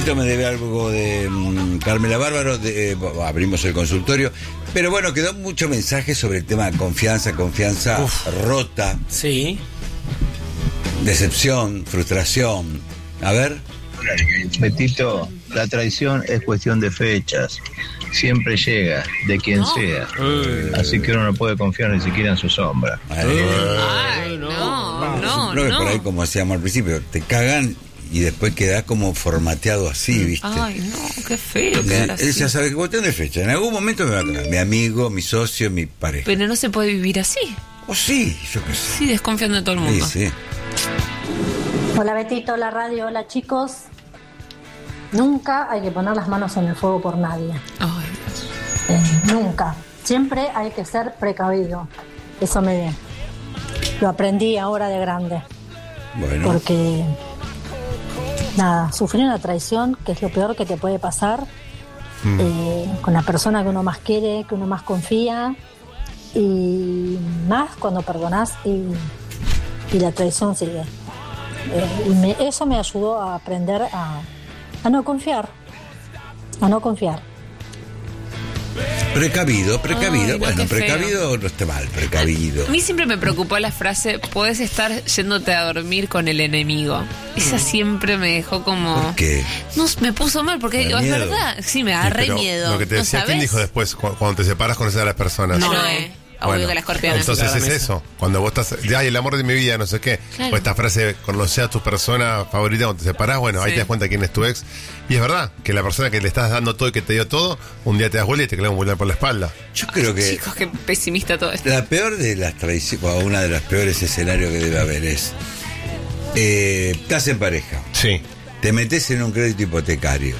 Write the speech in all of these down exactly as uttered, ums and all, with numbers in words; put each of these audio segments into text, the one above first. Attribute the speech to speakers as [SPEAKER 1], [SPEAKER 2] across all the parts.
[SPEAKER 1] Betito me debe algo de um, Carmela Bárbaro, de, eh, abrimos el consultorio, pero bueno, quedó mucho mensaje sobre el tema de confianza, confianza Uf. rota.
[SPEAKER 2] Sí.
[SPEAKER 1] Decepción, frustración. A ver.
[SPEAKER 3] Betito, la traición es cuestión de fechas. Siempre llega, de quien no. sea. Eh. Así que uno no puede confiar ni siquiera en su sombra.
[SPEAKER 4] Ay, no, no,
[SPEAKER 1] no.
[SPEAKER 4] no.
[SPEAKER 1] Por ahí, como decíamos al principio, te cagan y después quedás como formateado así, ¿viste?
[SPEAKER 4] Ay, no, qué feo quedar así.
[SPEAKER 1] Él ya sabe que vos tenés fecha. En algún momento me va a cagar. Mi amigo, mi socio, mi pareja.
[SPEAKER 4] Pero no se puede vivir así.
[SPEAKER 1] O sí, yo qué sé.
[SPEAKER 4] Sí, desconfiando de todo el mundo.
[SPEAKER 1] Sí, sí.
[SPEAKER 5] Hola Betito, hola radio, hola chicos. Nunca hay que poner las manos en el fuego por nadie.
[SPEAKER 4] Ay,
[SPEAKER 5] eh, nunca. Siempre hay que ser precavido. Eso me lo aprendí ahora de grande.
[SPEAKER 1] Bueno.
[SPEAKER 5] Porque nada, sufrir una traición, que es lo peor que te puede pasar, mm. eh, con la persona que uno más quiere, que uno más confía, y más cuando perdonás y, y la traición sigue. Eh, y me, eso me ayudó a aprender a, a no confiar, a no confiar.
[SPEAKER 1] Precavido, precavido.
[SPEAKER 4] Ay, no,
[SPEAKER 1] bueno, precavido
[SPEAKER 4] feo.
[SPEAKER 1] No está mal, precavido.
[SPEAKER 4] A mí siempre me preocupó la frase, podés estar yéndote a dormir con el enemigo. Esa siempre me dejó como...
[SPEAKER 1] ¿Por qué?
[SPEAKER 4] No, me puso mal, porque digo, es verdad. Sí, me da re miedo.
[SPEAKER 6] Lo que te decía,
[SPEAKER 4] ¿no
[SPEAKER 6] ¿quién dijo después cuando te separas con esa de las personas?
[SPEAKER 4] No, no eh. Bueno, que la escorpiana.
[SPEAKER 6] Entonces es eso, cuando vos estás, ay, el amor de mi vida, no sé qué, claro. O esta frase, conoce a tu persona favorita cuando te separás, bueno, sí. Ahí te das cuenta quién es tu ex, y es verdad, que la persona que le estás dando todo y que te dio todo, un día te das vuelta y te clava un vuelta por la espalda.
[SPEAKER 1] Yo creo que...
[SPEAKER 4] Chicos, qué pesimista todo esto.
[SPEAKER 1] La peor de las traiciones, o una de los peores escenarios que debe haber es, eh, estás en pareja.
[SPEAKER 6] Sí.
[SPEAKER 1] Te metes en un crédito hipotecario.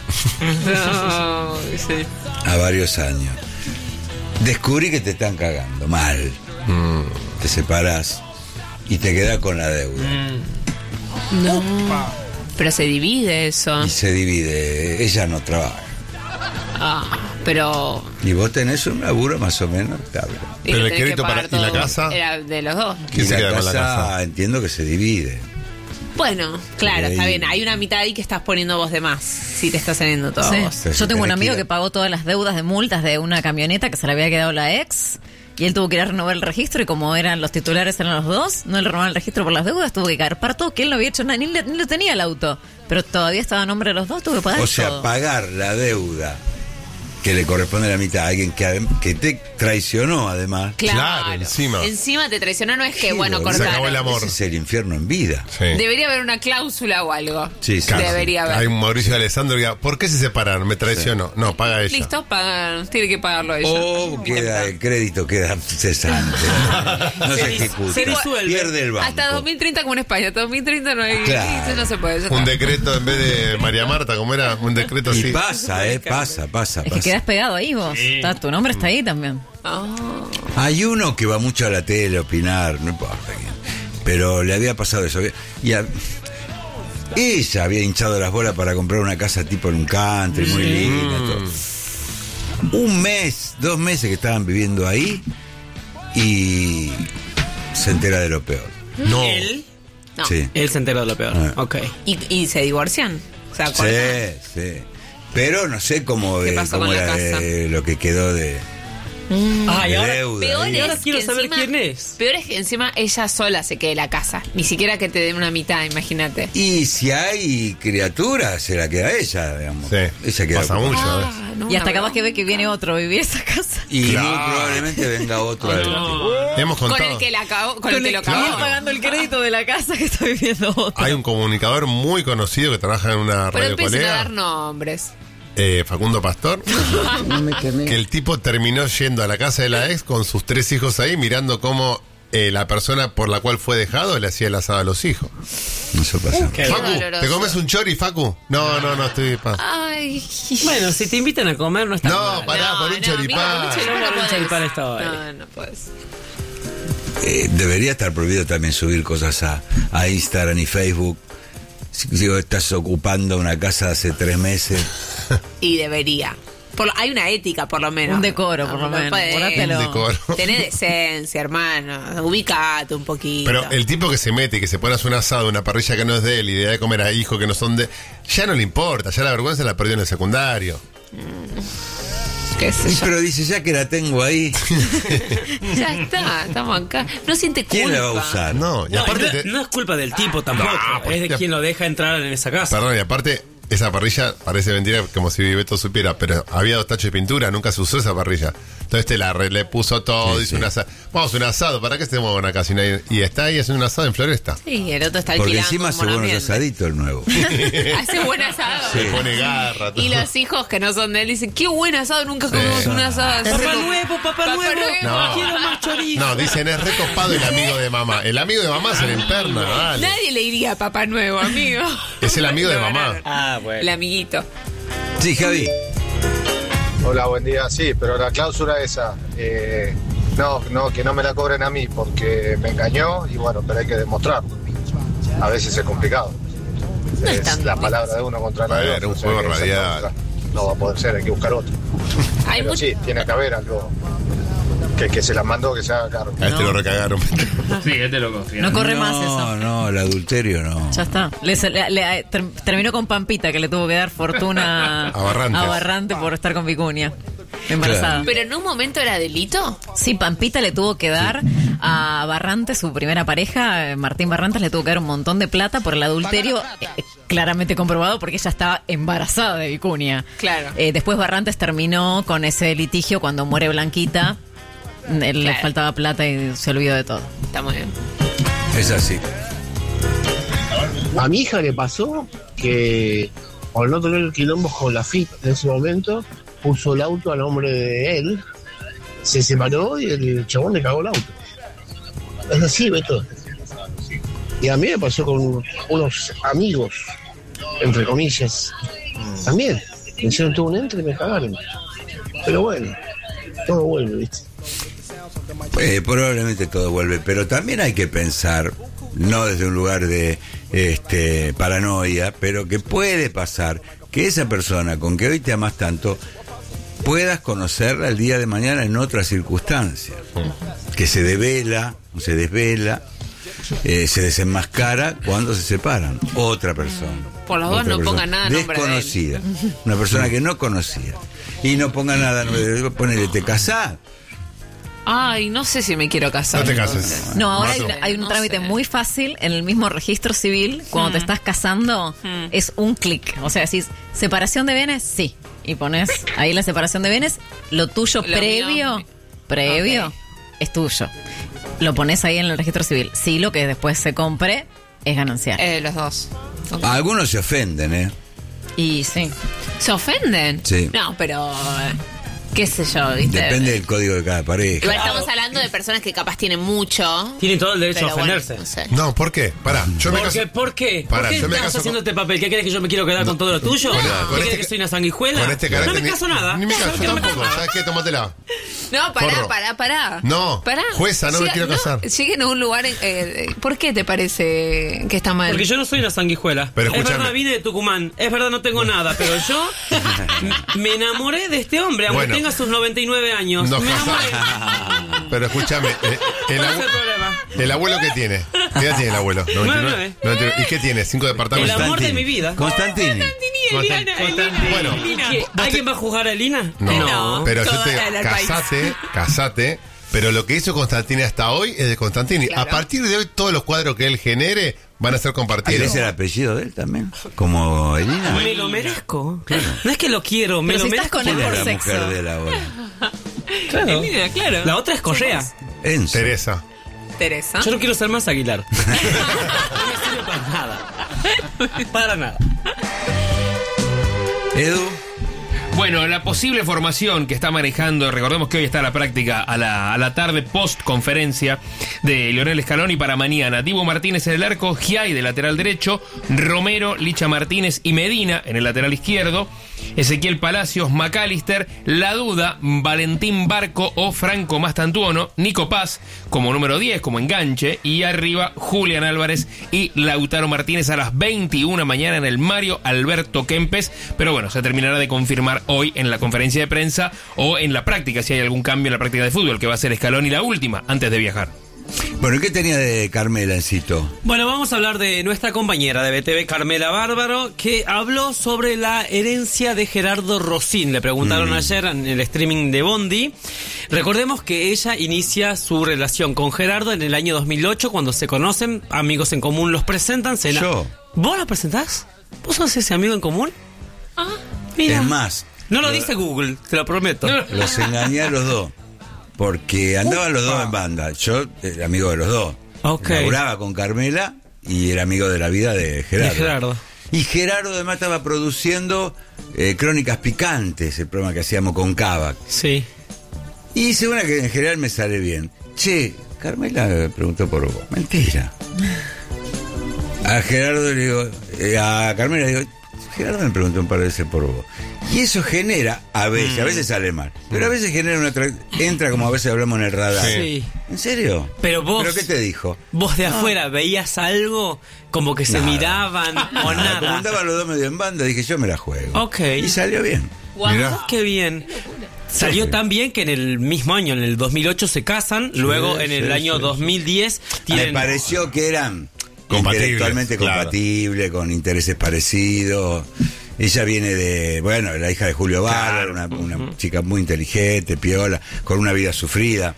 [SPEAKER 4] No, sí.
[SPEAKER 1] A varios años. Descubrí que te están cagando mal. Mm. Te separás y te quedás con la deuda.
[SPEAKER 4] Mm. No. Opa. Pero se divide eso.
[SPEAKER 1] Y se divide. Ella no trabaja.
[SPEAKER 4] Ah, pero...
[SPEAKER 1] Y vos tenés un laburo más o menos estable.
[SPEAKER 6] Pero el crédito para... ¿Y la casa?
[SPEAKER 4] Era de los dos.
[SPEAKER 1] ¿Quién se queda con la casa? Entiendo que se divide.
[SPEAKER 4] Bueno, claro, está bien. Hay una mitad ahí que estás poniendo vos de más. Si te estás saliendo todo sí. vos.
[SPEAKER 7] Yo tengo un amigo que pagó todas las deudas de multas de una camioneta que se le había quedado la ex. Y él tuvo que ir a renovar el registro. Y como eran los titulares, eran los dos, no le renovaron el registro por las deudas. Tuvo que carpar todo, que él no había hecho nada. Ni, ni lo tenía el auto. Pero todavía estaba a nombre de los dos. Tuvo que pagar todo.
[SPEAKER 1] O sea,
[SPEAKER 7] todo.
[SPEAKER 1] pagar la deuda que le corresponde a la mitad a alguien que, que te traicionó, además.
[SPEAKER 4] Claro,
[SPEAKER 6] claro, encima.
[SPEAKER 4] Encima te traicionó, no es que,
[SPEAKER 1] sí,
[SPEAKER 4] bueno, cortaron.
[SPEAKER 6] Se acabó el amor.
[SPEAKER 1] Ese es el infierno en vida.
[SPEAKER 6] Sí.
[SPEAKER 4] Debería haber una cláusula o algo.
[SPEAKER 1] Sí, sí.
[SPEAKER 6] Claro,
[SPEAKER 4] debería
[SPEAKER 6] sí.
[SPEAKER 4] haber.
[SPEAKER 6] Hay un Mauricio de Alessandro que diga, ¿por qué se separaron? Me traicionó. Sí. No, paga ella.
[SPEAKER 4] Listo, pagan, tiene que pagarlo ella.
[SPEAKER 1] O queda, el crédito queda cesante. No se ejecuta.
[SPEAKER 2] Se disuelve.
[SPEAKER 1] Pierde el banco.
[SPEAKER 4] Hasta dos mil treinta como en España. Hasta dos mil treinta no hay.
[SPEAKER 1] Claro.
[SPEAKER 4] Eso no se puede.
[SPEAKER 6] Un decreto en vez de María Marta, ¿cómo era? Un decreto así.
[SPEAKER 1] Y pasa, eh, pasa, pasa,
[SPEAKER 7] Es
[SPEAKER 1] pasa.
[SPEAKER 7] que quedás pegado ahí vos.
[SPEAKER 2] Sí.
[SPEAKER 7] Está, tu nombre está ahí también.
[SPEAKER 4] Oh.
[SPEAKER 1] Hay uno que va mucho a la tele a opinar, no importa quién, pero le había pasado eso. Y a, ella había hinchado las bolas para comprar una casa tipo en un country, muy linda. Todo. Un mes, dos meses que estaban viviendo ahí y se entera de lo peor.
[SPEAKER 6] No.
[SPEAKER 2] ¿Él?
[SPEAKER 4] No.
[SPEAKER 1] Sí.
[SPEAKER 2] Él se enteró de lo peor.
[SPEAKER 1] Ah.
[SPEAKER 2] Ok.
[SPEAKER 4] ¿Y, y se divorcian? O sea,
[SPEAKER 1] Sí,
[SPEAKER 4] cortan.
[SPEAKER 1] sí. Pero no sé cómo,
[SPEAKER 4] ¿Qué
[SPEAKER 1] de,
[SPEAKER 4] pasó
[SPEAKER 1] cómo
[SPEAKER 4] con la
[SPEAKER 1] era
[SPEAKER 4] casa?
[SPEAKER 1] de lo que quedó de,
[SPEAKER 2] Ay,
[SPEAKER 1] de
[SPEAKER 2] ahora,
[SPEAKER 1] deuda.
[SPEAKER 4] Peor
[SPEAKER 1] ahí.
[SPEAKER 4] es
[SPEAKER 2] ahora quiero
[SPEAKER 4] que
[SPEAKER 2] saber
[SPEAKER 4] encima-
[SPEAKER 2] quién es.
[SPEAKER 4] Peor es que encima ella sola se quede la casa. Ni siquiera que te den una mitad, imagínate.
[SPEAKER 1] Y si hay criaturas, se la queda ella, digamos.
[SPEAKER 6] Sí,
[SPEAKER 1] Ella queda
[SPEAKER 6] pasa
[SPEAKER 1] ocupada.
[SPEAKER 6] mucho, ¿ves?
[SPEAKER 4] Ah, no,
[SPEAKER 7] Y hasta
[SPEAKER 4] una
[SPEAKER 7] capaz que
[SPEAKER 4] broma.
[SPEAKER 7] ve que viene otro a vivir esa casa.
[SPEAKER 1] Y
[SPEAKER 6] Claro.
[SPEAKER 1] muy probablemente venga otro. al-
[SPEAKER 6] Hemos
[SPEAKER 4] Con
[SPEAKER 6] contado.
[SPEAKER 4] el que la acabó, con, el
[SPEAKER 7] Con
[SPEAKER 4] que lo
[SPEAKER 7] el que viene
[SPEAKER 4] acabó.
[SPEAKER 7] pagando el crédito de la casa que está viviendo otro.
[SPEAKER 6] Hay un comunicador muy conocido que trabaja en una
[SPEAKER 4] Pero
[SPEAKER 6] radio
[SPEAKER 4] empiecen a
[SPEAKER 6] colega,
[SPEAKER 4] dar nombres.
[SPEAKER 6] eh, Facundo Pastor,
[SPEAKER 8] No me quemé.
[SPEAKER 6] que el tipo terminó yendo a la casa de la ex con sus tres hijos ahí, mirando cómo eh, la persona por la cual fue dejado le hacía el asado a los hijos.
[SPEAKER 1] Eso pasa.
[SPEAKER 2] Qué
[SPEAKER 6] Facu,
[SPEAKER 4] doloroso.
[SPEAKER 6] ¿te comes un chori, Facu? No, no, no, estoy... pa-
[SPEAKER 4] Ay.
[SPEAKER 2] Bueno, si te invitan a comer, no está
[SPEAKER 6] No,
[SPEAKER 2] mal.
[SPEAKER 6] pará, por un choripán.
[SPEAKER 4] amigo,
[SPEAKER 2] Yo
[SPEAKER 4] no
[SPEAKER 2] por un
[SPEAKER 4] podés.
[SPEAKER 2] choripán estaba ahí.
[SPEAKER 4] No, no puedes.
[SPEAKER 1] Eh, debería estar prohibido también subir cosas a, a Instagram y Facebook. Si digo, estás ocupando una casa hace tres meses.
[SPEAKER 4] Y debería. por lo- hay una ética, por lo menos.
[SPEAKER 7] Un decoro, por lo
[SPEAKER 4] No
[SPEAKER 7] menos.
[SPEAKER 4] podés.
[SPEAKER 7] Guárdatelo.
[SPEAKER 6] Un decoro.
[SPEAKER 4] Tenés decencia, hermano. Ubicate un poquito.
[SPEAKER 6] Pero el tipo que se mete y que se pone a hacer un asado, una parrilla que no es de él y de, de comer a hijos que no son de... Ya no le importa, ya la vergüenza la perdió en el secundario.
[SPEAKER 4] ¿Qué sé
[SPEAKER 1] Y
[SPEAKER 4] yo?
[SPEAKER 1] pero dice, ya que la tengo ahí,
[SPEAKER 4] Ya está, estamos acá. No siente culpa.
[SPEAKER 1] ¿quién la va a usar?
[SPEAKER 6] No, y
[SPEAKER 2] No,
[SPEAKER 6] aparte...
[SPEAKER 2] no,
[SPEAKER 6] te-
[SPEAKER 2] no es culpa del tipo tampoco.
[SPEAKER 6] No, pues,
[SPEAKER 2] es de
[SPEAKER 6] ya-
[SPEAKER 2] quien lo deja entrar en esa casa.
[SPEAKER 6] Perdón, y aparte, esa parrilla parece mentira como si Beto supiera, pero había dos tachos de pintura, nunca se usó esa parrilla. Entonces te la re- le puso todo,
[SPEAKER 1] Sí,
[SPEAKER 6] hizo
[SPEAKER 1] sí.
[SPEAKER 6] un asado. Vamos a un asado, ¿para qué estemos en una casa? Y, nadie- y está ahí haciendo un asado en Floresta.
[SPEAKER 4] Sí, el otro está
[SPEAKER 1] Porque
[SPEAKER 4] alquilando
[SPEAKER 1] encima
[SPEAKER 4] un
[SPEAKER 1] hace buenos
[SPEAKER 4] monoambiente.
[SPEAKER 1] asaditos el nuevo.
[SPEAKER 4] Hace buen asado.
[SPEAKER 6] Se pone garra.
[SPEAKER 4] Y
[SPEAKER 6] todo.
[SPEAKER 4] los hijos que no son de él dicen, qué buen asado, nunca comimos un asado así".
[SPEAKER 2] Papá nuevo, papá,
[SPEAKER 4] Papá
[SPEAKER 2] nuevo.
[SPEAKER 4] nuevo.
[SPEAKER 6] No.
[SPEAKER 2] Quiero más chorizo.
[SPEAKER 6] No, dicen es recopado el amigo de mamá. El amigo de mamá se le emperna, dale.
[SPEAKER 4] Nadie le iría a Papá Nuevo, amigo.
[SPEAKER 6] Es el amigo de
[SPEAKER 4] No,
[SPEAKER 6] mamá.
[SPEAKER 4] no, no.
[SPEAKER 2] Ah, bueno.
[SPEAKER 4] El amiguito.
[SPEAKER 1] Sí, Javi.
[SPEAKER 8] Hola, buen día. Sí, pero la cláusula esa, eh, no, no, que no me la cobren a mí porque me engañó y bueno, pero hay que demostrarlo. A veces es complicado.
[SPEAKER 4] No es
[SPEAKER 8] es
[SPEAKER 4] tan
[SPEAKER 8] la
[SPEAKER 4] difícil.
[SPEAKER 8] palabra de uno contra la de
[SPEAKER 6] Bueno,
[SPEAKER 8] otro.
[SPEAKER 6] un
[SPEAKER 8] o sea
[SPEAKER 6] juego
[SPEAKER 8] que esa
[SPEAKER 6] radial.
[SPEAKER 8] cláusula no va a poder ser, hay que buscar otro.
[SPEAKER 4] Hay
[SPEAKER 8] Pero
[SPEAKER 4] mucho.
[SPEAKER 8] sí, tiene que haber algo que, que se la mandó, que se haga cargo.
[SPEAKER 6] A este
[SPEAKER 7] No.
[SPEAKER 6] lo recagaron.
[SPEAKER 9] Sí, este lo confía.
[SPEAKER 7] No corre
[SPEAKER 1] no,
[SPEAKER 7] más eso.
[SPEAKER 1] no, el adulterio no.
[SPEAKER 7] Ya está. Le- le- le- ter- terminó con Pampita, que le tuvo que dar fortuna
[SPEAKER 6] A Barrantes.
[SPEAKER 7] a Barrante por estar con Vicuña. Embarazada.
[SPEAKER 4] Pero en un momento era delito.
[SPEAKER 7] Sí, Pampita le tuvo que dar a Barrantes, su primera pareja, eh, Martín Barrantes, le tuvo que dar un montón de plata por el adulterio, eh, claramente comprobado porque ella estaba embarazada de Vicuña.
[SPEAKER 4] Claro.
[SPEAKER 7] Eh, después Barrantes terminó con ese litigio cuando muere Blanquita. eh, Le
[SPEAKER 4] Claro.
[SPEAKER 7] faltaba plata y se olvidó de todo.
[SPEAKER 4] Está muy bien.
[SPEAKER 1] Es así.
[SPEAKER 10] A mi hija le pasó que al no tener quilombos con la F I P en ese momento, puso el auto a nombre de él, se separó y el chabón le cagó el auto. Es así, Beto. Y a mí me pasó con unos amigos, entre comillas, también. Me hicieron todo un entre y me cagaron. Pero bueno, todo vuelve, ¿viste?
[SPEAKER 1] Eh, probablemente todo vuelve, pero también hay que pensar, no desde un lugar de este, paranoia, pero que puede pasar que esa persona con que hoy te amas tanto puedas conocerla el día de mañana en otras circunstancias, que se devela, se desvela, eh, se desenmascara cuando se separan. Otra persona.
[SPEAKER 4] Por los dos
[SPEAKER 1] Otra
[SPEAKER 4] no
[SPEAKER 1] persona
[SPEAKER 4] pongan nada a nombre de él.
[SPEAKER 1] desconocida, una persona que no conocía. Y no ponga nada, no, ponele, te casás.
[SPEAKER 4] Ay, no sé si me quiero casar.
[SPEAKER 6] No te
[SPEAKER 4] entonces.
[SPEAKER 6] cases.
[SPEAKER 7] No, ahora hay,
[SPEAKER 6] Mato.
[SPEAKER 7] una- hay un
[SPEAKER 4] No
[SPEAKER 7] trámite
[SPEAKER 4] sé.
[SPEAKER 7] muy fácil en el mismo registro civil. Cuando te estás casando,
[SPEAKER 4] Hmm.
[SPEAKER 7] es un clic. O sea, decís, ¿separación de bienes? Sí. Y pones ahí la separación de bienes. Lo tuyo
[SPEAKER 4] Lo
[SPEAKER 7] previo,
[SPEAKER 4] mío.
[SPEAKER 7] previo,
[SPEAKER 4] Ok.
[SPEAKER 7] es tuyo. Lo pones ahí en el registro civil. Sí, lo que después se compre es ganancial.
[SPEAKER 4] Eh, los dos. Ok.
[SPEAKER 1] Algunos se ofenden, ¿eh?
[SPEAKER 7] Y sí.
[SPEAKER 4] ¿Se ofenden?
[SPEAKER 1] Sí.
[SPEAKER 4] No, pero. eh, ¿Qué sé yo? ¿viste?
[SPEAKER 1] Depende del código de cada pareja.
[SPEAKER 4] Igual estamos hablando de personas que capaz tienen mucho.
[SPEAKER 2] Tienen todo el derecho
[SPEAKER 4] pero
[SPEAKER 2] a
[SPEAKER 4] bueno,
[SPEAKER 2] ofenderse.
[SPEAKER 4] no sé.
[SPEAKER 6] No, ¿por qué? Pará, yo me
[SPEAKER 2] ¿Por
[SPEAKER 6] caso.
[SPEAKER 2] qué? ¿Por qué?
[SPEAKER 6] Pará,
[SPEAKER 2] ¿Por qué
[SPEAKER 6] yo me
[SPEAKER 2] estás
[SPEAKER 6] caso
[SPEAKER 2] haciendo
[SPEAKER 6] con-
[SPEAKER 2] este papel? ¿Qué crees que yo me quiero quedar con todo lo tuyo?
[SPEAKER 6] Con-
[SPEAKER 2] ¿Qué
[SPEAKER 6] con
[SPEAKER 2] crees
[SPEAKER 6] este-
[SPEAKER 2] que soy una sanguijuela?
[SPEAKER 6] Con este
[SPEAKER 2] no
[SPEAKER 6] carácter.
[SPEAKER 2] me caso nada.
[SPEAKER 6] Ni me caso,
[SPEAKER 2] ¿Sabes
[SPEAKER 6] yo
[SPEAKER 2] que no me caso
[SPEAKER 6] tampoco.
[SPEAKER 2] nada?
[SPEAKER 6] ¿Sabes qué? Tómatela.
[SPEAKER 4] No, pará,
[SPEAKER 6] Forro.
[SPEAKER 4] pará, pará.
[SPEAKER 6] No,
[SPEAKER 4] Pará.
[SPEAKER 6] jueza, no me
[SPEAKER 4] Llega-
[SPEAKER 6] quiero casar.
[SPEAKER 4] Lleguen a un lugar. en- eh, ¿Por qué te parece que está mal?
[SPEAKER 2] Porque yo no soy una sanguijuela.
[SPEAKER 6] Pero
[SPEAKER 2] es
[SPEAKER 6] escúchame.
[SPEAKER 2] verdad, vine de Tucumán. Es verdad, no tengo nada. Pero yo me enamoré de este hombre, aunque
[SPEAKER 6] Bueno.
[SPEAKER 2] tenga sus noventa y nueve años.
[SPEAKER 6] No,
[SPEAKER 2] me enamoré.
[SPEAKER 6] pero escúchame, eh, el,
[SPEAKER 2] ¿Cuál es
[SPEAKER 6] abue-
[SPEAKER 2] el problema?
[SPEAKER 6] el abuelo que tiene. ¿Qué edad tiene el abuelo? noventa y nueve.
[SPEAKER 2] nueve.
[SPEAKER 6] noventa y nueve. ¿Y qué tiene? ¿Cinco
[SPEAKER 2] El
[SPEAKER 6] departamentos?
[SPEAKER 2] amor de mi vida.
[SPEAKER 1] Constantini.
[SPEAKER 4] Eliana, Eliana,
[SPEAKER 6] Bueno,
[SPEAKER 4] Elina.
[SPEAKER 2] ¿Qué? ¿Alguien va a juzgar a Elina?
[SPEAKER 6] No,
[SPEAKER 4] No,
[SPEAKER 6] pero yo
[SPEAKER 4] toda
[SPEAKER 6] te
[SPEAKER 4] la- el país.
[SPEAKER 6] casate, casate, pero lo que hizo Constantini hasta hoy es de Constantini.
[SPEAKER 4] Claro.
[SPEAKER 6] A partir de hoy todos los cuadros que él genere van a ser compartidos.
[SPEAKER 1] ¿Querés el apellido de él también? Como Elina.
[SPEAKER 2] Me lo merezco. No es que lo quiero, me
[SPEAKER 7] Pero
[SPEAKER 2] lo
[SPEAKER 7] si estás
[SPEAKER 2] merezco.
[SPEAKER 7] con él
[SPEAKER 1] ¿Quién
[SPEAKER 7] por
[SPEAKER 1] es la
[SPEAKER 7] sexo.
[SPEAKER 1] mujer de él ahora?
[SPEAKER 2] Claro.
[SPEAKER 4] Elina, claro.
[SPEAKER 2] La otra es Correa.
[SPEAKER 1] Enzo.
[SPEAKER 6] Teresa.
[SPEAKER 4] Teresa.
[SPEAKER 2] Yo no quiero ser más Aguilar. No me sirve para nada. Para nada.
[SPEAKER 1] Edu.
[SPEAKER 9] Bueno, la posible formación que está manejando, recordemos que hoy está la práctica a la, a la tarde post-conferencia de Lionel Scaloni para mañana. Dibu Martínez en el arco, Giai de lateral derecho, Romero, Licha Martínez y Medina en el lateral izquierdo, Ezequiel Palacios, McAllister, la duda, Valentín Barco o Franco Mastantuono, Nico Paz como número diez, como enganche, y arriba Julián Álvarez y Lautaro Martínez a las veintiuna mañana en el Mario Alberto Kempes, pero bueno, se terminará de confirmar hoy en la conferencia de prensa o en la práctica, si hay algún cambio en la práctica de fútbol, que va a ser Scaloni la última antes de viajar.
[SPEAKER 1] Bueno, ¿qué tenía de Carmela, Encito?
[SPEAKER 2] Bueno, vamos a hablar de nuestra compañera de B T V, Carmela Bárbaro, que habló sobre la herencia de Gerardo Rosín. Le preguntaron mm. ayer en el streaming de Bondi. Recordemos que ella inicia su relación con Gerardo en el año dos mil ocho, cuando se conocen, amigos en común los presentan. Se
[SPEAKER 1] Yo.
[SPEAKER 2] ¿Vos la presentás? ¿Vos sos ese amigo en común? Ah, mira.
[SPEAKER 1] Es más.
[SPEAKER 2] No lo dice Google, te lo prometo.
[SPEAKER 1] Los engañé a los dos. Porque andaban los dos en banda. Yo era amigo de los dos.
[SPEAKER 2] Okay.
[SPEAKER 1] Laburaba con Carmela y era amigo de la vida de Gerardo.
[SPEAKER 2] De Gerardo.
[SPEAKER 1] Y Gerardo además estaba produciendo eh, Crónicas Picantes, el programa que hacíamos con Cava.
[SPEAKER 2] Sí.
[SPEAKER 1] Y hice una que en general me sale bien. Che, Carmela me preguntó por vos. Mentira. A Gerardo le digo, eh, a Carmela le digo, Gerardo me preguntó un par de veces por vos. Y eso genera, a veces, a veces sale mal, pero a veces genera una... Tra- entra como a veces hablamos en el radar.
[SPEAKER 2] Sí.
[SPEAKER 1] ¿En serio?
[SPEAKER 2] Pero vos...
[SPEAKER 1] ¿Pero qué te dijo?
[SPEAKER 2] ¿Vos de
[SPEAKER 1] Ah.
[SPEAKER 2] afuera veías algo como que se
[SPEAKER 1] Nada.
[SPEAKER 2] miraban o nada?
[SPEAKER 1] Como andaban los dos medio en banda, dije, yo me la juego.
[SPEAKER 2] Ok.
[SPEAKER 1] Y salió bien.
[SPEAKER 2] Wow, qué bien. Salió tan bien que en el mismo año, en el dos mil ocho, se casan.
[SPEAKER 1] Sí,
[SPEAKER 2] luego, en
[SPEAKER 1] sí,
[SPEAKER 2] el año
[SPEAKER 1] sí,
[SPEAKER 2] dos mil diez, tienen...
[SPEAKER 1] Me pareció que eran
[SPEAKER 6] Compatibles,
[SPEAKER 1] intelectualmente
[SPEAKER 6] claro.
[SPEAKER 1] compatibles, con intereses parecidos. Ella viene de, bueno, la hija de Julio Bárbaro, una, una uh-huh. chica muy inteligente, piola, con una vida sufrida.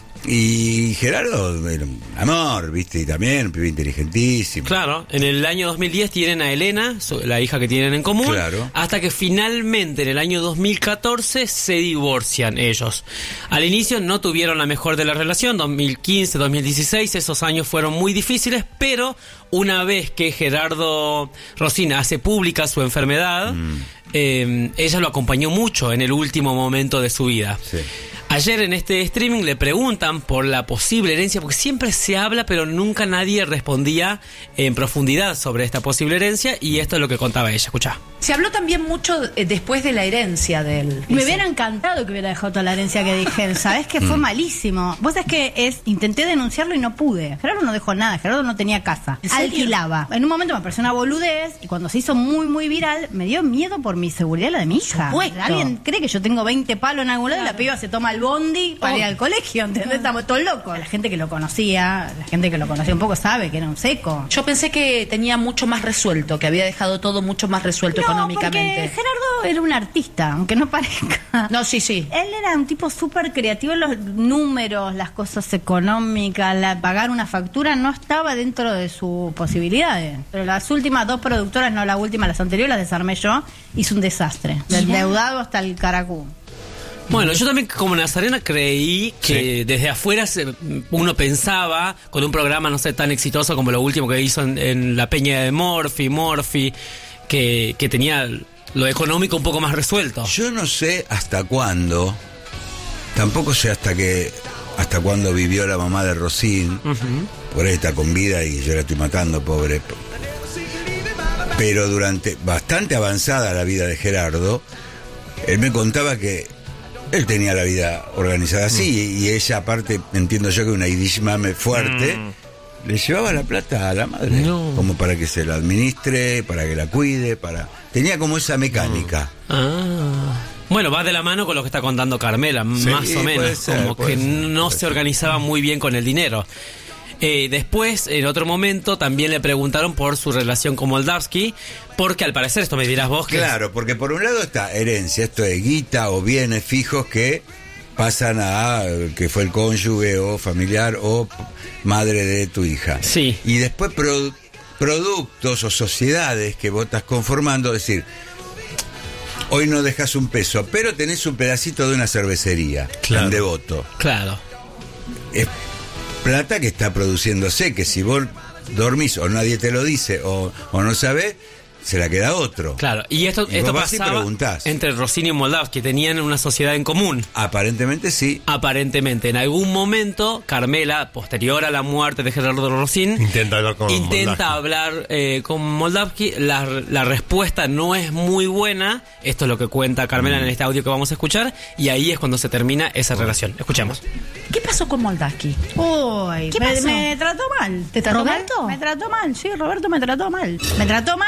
[SPEAKER 1] Y Gerardo, era un amor, ¿viste? Y también un pibe inteligentísimo.
[SPEAKER 2] Claro, en el año dos mil diez tienen a Elena, la hija que tienen en común,
[SPEAKER 1] claro.
[SPEAKER 2] hasta que finalmente en el año dos mil catorce se divorcian ellos. Al inicio no tuvieron la mejor de la relación, dos mil quince, dos mil dieciséis, esos años fueron muy difíciles, pero una vez que Gerardo Rosín hace pública su enfermedad, mm. eh, ella lo acompañó mucho en el último momento de su vida.
[SPEAKER 1] Sí.
[SPEAKER 2] Ayer en este streaming le preguntan por la posible herencia, porque siempre se habla, pero nunca nadie respondía en profundidad sobre esta posible herencia, y esto es lo que contaba ella. Escuchá.
[SPEAKER 11] Se habló también mucho eh, después de la herencia del...
[SPEAKER 12] Me hubiera encantado que hubiera dejado toda la herencia que dije. ¿Sabés que fue malísimo? Vos sabés que es, intenté denunciarlo y no pude. Gerardo no dejó nada, Gerardo no tenía casa. Alquilaba. En un momento me pareció una boludez y cuando se hizo muy, muy viral, me dio miedo por mi seguridad y la de mi hija.
[SPEAKER 11] Supuesto.
[SPEAKER 12] ¿Alguien cree que yo tengo veinte palos en algún lado claro. y la piba se toma el bondi para oh. ir al colegio? ¿Entendés? Estamos todos locos. La gente que lo conocía, la gente que lo conocía un poco sabe que era un seco.
[SPEAKER 11] Yo pensé que tenía mucho más resuelto, que había dejado todo mucho más resuelto
[SPEAKER 12] no,
[SPEAKER 11] económicamente.
[SPEAKER 12] Porque Gerardo era un artista, aunque no parezca.
[SPEAKER 11] No, sí, sí.
[SPEAKER 12] Él era un tipo súper creativo en los números, las cosas económicas, la, pagar una factura no estaba dentro de sus posibilidades. Pero las últimas dos productoras, no la última, las anteriores, las desarmé yo, hizo un desastre. Del deudado hasta el caracú.
[SPEAKER 2] Bueno, yo también como Nazarena creí que sí. desde afuera se, uno pensaba con un programa, no sé, tan exitoso como lo último que hizo en, en La Peña de Morphy, Morphy, que, que tenía lo económico un poco más resuelto.
[SPEAKER 1] Yo no sé hasta cuándo, tampoco sé hasta que hasta cuándo vivió la mamá de Rosín, uh-huh. por ahí está con vida y yo la estoy matando, pobre. Pero durante bastante avanzada la vida de Gerardo, él me contaba que él tenía la vida organizada así, mm. y ella, aparte, entiendo yo que una Yiddish mame fuerte, mm. le llevaba la plata a la madre, no. como para que se la administre, para que la cuide, para... Tenía como esa mecánica.
[SPEAKER 2] Mm. Ah. Bueno, va de la mano con lo que está contando Carmela, sí, más o menos, ser, como que ser, no se organizaba muy bien con el dinero. Eh, después, en otro momento, también le preguntaron por su relación con Moldavsky, porque al parecer, esto me dirás vos que...
[SPEAKER 1] Claro, porque por un lado está herencia, esto es guita o bienes fijos que pasan a que fue el cónyuge o familiar o madre de tu hija.
[SPEAKER 2] Sí.
[SPEAKER 1] Y después produ- productos o sociedades que vos estás conformando, es decir, hoy no dejas un peso, pero tenés un pedacito de una cervecería, claro. en Devoto.
[SPEAKER 2] Claro.
[SPEAKER 1] Es plata que está produciéndose, que si vos dormís o nadie te lo dice o, o no sabés, se la queda otro.
[SPEAKER 2] Claro, y esto, y esto pasaba entre Rossini y Moldavsky, tenían una sociedad en común.
[SPEAKER 1] Aparentemente sí.
[SPEAKER 2] Aparentemente, en algún momento, Carmela, posterior a la muerte de Gerardo Rosín,
[SPEAKER 6] intenta hablar con
[SPEAKER 2] intenta
[SPEAKER 6] Moldavsky.
[SPEAKER 2] hablar eh, con Moldavsky. La, la respuesta no es muy buena. Esto es lo que cuenta Carmela mm. en este audio que vamos a escuchar, y ahí es cuando se termina esa relación. Escuchemos.
[SPEAKER 11] ¿Qué pasó con Moldavsky?
[SPEAKER 12] Uy,
[SPEAKER 11] ¿Qué
[SPEAKER 12] me,
[SPEAKER 11] pasó?
[SPEAKER 12] me trató mal.
[SPEAKER 11] ¿Te trató
[SPEAKER 12] ¿Roberto?
[SPEAKER 11] mal?
[SPEAKER 12] Me trató mal, sí, Roberto me trató mal. Me trató mal, se olvidó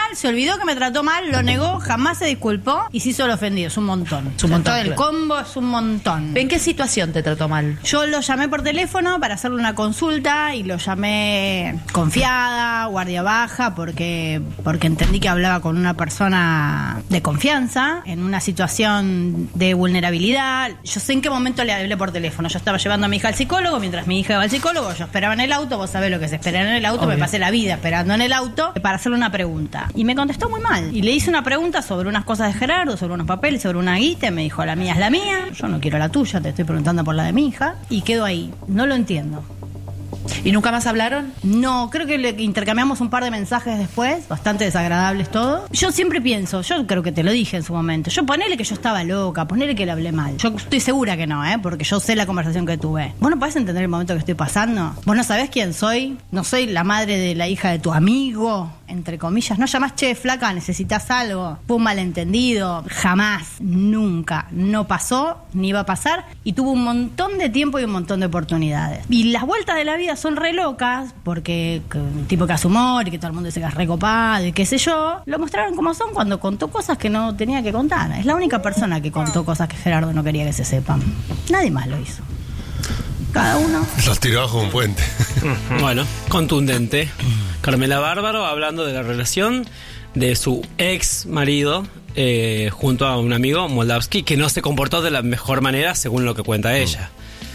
[SPEAKER 12] olvidó que me trató mal, lo negó, jamás se disculpó y se hizo el ofendido. Es un montón.
[SPEAKER 11] Es un montón,
[SPEAKER 12] Todo el
[SPEAKER 11] claro.
[SPEAKER 12] combo es un montón.
[SPEAKER 11] ¿En qué situación te trató mal?
[SPEAKER 12] Yo lo llamé por teléfono para hacerle una consulta y lo llamé confiada, guardia baja, porque, porque entendí que hablaba con una persona de confianza, en una situación de vulnerabilidad. Yo sé en qué momento le hablé por teléfono. Yo estaba llevando a mi hija al psicólogo, mientras mi hija iba al psicólogo, yo esperaba en el auto, vos sabés lo que es esperar en el auto,
[SPEAKER 11] Obvio.
[SPEAKER 12] me pasé la vida esperando en el auto para hacerle una pregunta. Y me contestó muy mal. Y le hice una pregunta sobre unas cosas de Gerardo, sobre unos papeles, sobre una guita, y me dijo, la mía es la mía, yo no quiero la tuya, te estoy preguntando por la de mi hija, y quedó ahí. No lo entiendo.
[SPEAKER 11] ¿Y nunca más hablaron?
[SPEAKER 12] No, creo que le intercambiamos un par de mensajes después, bastante desagradables todo. Yo siempre pienso, yo creo que te lo dije en su momento, yo ponele que yo estaba loca, ponele que le hablé mal. Yo estoy segura que no, ¿eh? Porque yo sé la conversación que tuve. ¿Vos no podés entender el momento que estoy pasando? ¿Vos no sabés quién soy? ¿No soy la madre de la hija de tu amigo? Entre comillas, no llamás, che, flaca, necesitas algo. Fue un malentendido. Jamás, nunca, no pasó, ni va a pasar. Y tuvo un montón de tiempo y un montón de oportunidades. Y las vueltas de la vida son re locas, porque que un tipo que hace humor y que todo el mundo dice que es recopado y qué sé yo, lo mostraron como son cuando contó cosas que no tenía que contar. Es la única persona que contó cosas que Gerardo no quería que se sepan. Nadie más lo hizo. Cada uno.
[SPEAKER 6] Los tiró bajo un puente.
[SPEAKER 2] Bueno, contundente. Carmela Bárbaro hablando de la relación de su ex marido eh, junto a un amigo, Moldavsky, que no se comportó de la mejor manera según lo que cuenta ella.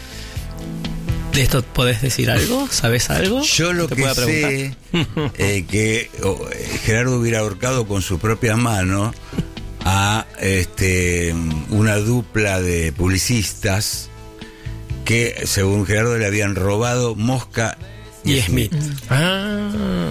[SPEAKER 2] ¿De esto podés decir algo? ¿Sabes algo?
[SPEAKER 1] Yo lo
[SPEAKER 2] ¿Te
[SPEAKER 1] que
[SPEAKER 2] puedo preguntar?
[SPEAKER 1] sé eh, que oh, eh, Gerardo hubiera ahorcado con su propia mano a este una dupla de publicistas que, según Gerardo, le habían robado Mosca y,
[SPEAKER 2] Y
[SPEAKER 1] Smith.
[SPEAKER 2] Smith.
[SPEAKER 9] Ah.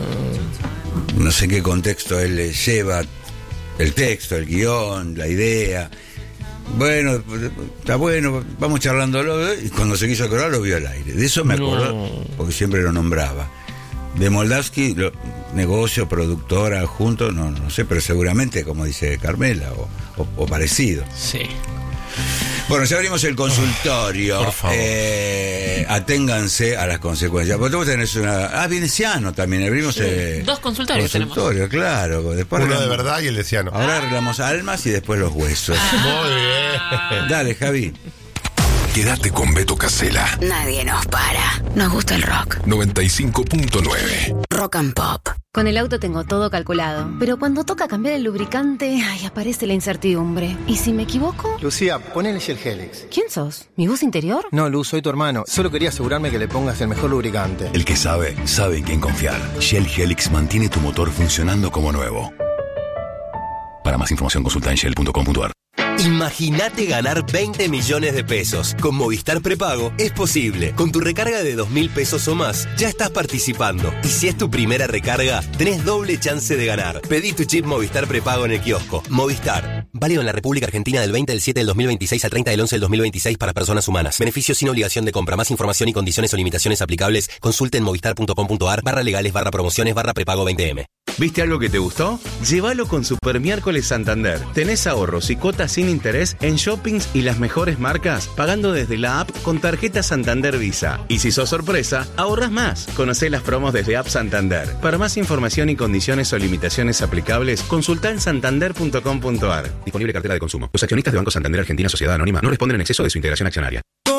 [SPEAKER 1] No sé en qué contexto él le lleva el texto, el guión, la idea. Bueno, está bueno, vamos charlándolo. Y cuando se quiso acordar lo vio al aire. De eso me acuerdo,
[SPEAKER 2] No.
[SPEAKER 1] porque siempre lo nombraba. De Moldavsky, lo, negocio, productora, juntos, no, no sé, pero seguramente, como dice Carmela, o, o, o parecido.
[SPEAKER 2] Sí.
[SPEAKER 1] Bueno, ya abrimos el consultorio.
[SPEAKER 6] Por favor.
[SPEAKER 1] Eh, aténganse a las consecuencias. Porque vos tenés una. Ah, veneciano también. Abrimos. Eh,
[SPEAKER 4] Dos consultorios
[SPEAKER 1] consultorio, claro. Después
[SPEAKER 6] Uno de
[SPEAKER 1] arreglamos-
[SPEAKER 6] verdad y el de ciano.
[SPEAKER 1] Ahora arreglamos almas y después los huesos.
[SPEAKER 6] Muy bien.
[SPEAKER 1] Dale, Javi.
[SPEAKER 13] Quédate con Beto Casella.
[SPEAKER 14] Nadie nos para. Nos gusta el rock.
[SPEAKER 13] noventa y cinco punto nueve.
[SPEAKER 14] Rock and Pop.
[SPEAKER 15] Con el auto tengo todo calculado, pero cuando toca cambiar el lubricante, ay, aparece la incertidumbre. ¿Y si me equivoco?
[SPEAKER 16] Lucía, ponele Shell Helix.
[SPEAKER 15] ¿Quién sos? ¿Mi voz interior?
[SPEAKER 16] No, Luz, soy tu hermano. Solo quería asegurarme que le pongas el mejor lubricante.
[SPEAKER 17] El que sabe, sabe en quién confiar. Shell Helix mantiene tu motor funcionando como nuevo. Para más información consulta en shell punto com punto a r.
[SPEAKER 18] Imagínate ganar veinte millones de pesos. Con Movistar Prepago es posible. Con tu recarga de dos mil pesos o más, ya estás participando. Y si es tu primera recarga, tenés doble chance de ganar. Pedí tu chip Movistar Prepago en el kiosco. Movistar. Válido en la República Argentina del veinte del siete del dos mil veintiséis al treinta del once del dos mil veintiséis para personas humanas. Beneficios sin obligación de compra. Más información y condiciones o limitaciones aplicables. Consulte en movistar punto com punto a r barra legales barra promociones barra prepago veinte eme.
[SPEAKER 19] ¿Viste algo que te gustó? Llévalo con Super Miércoles Santander. Tenés ahorros y cuotas sin interés en shoppings y las mejores marcas, pagando desde la app con tarjeta Santander Visa. Y si sos sorpresa, ahorras más. Conocé las promos desde App Santander. Para más información y condiciones o limitaciones aplicables, consultá en santander punto com punto a r. Disponible cartera de consumo. Los accionistas de Banco Santander Argentina Sociedad Anónima no responden en exceso de su integración accionaria.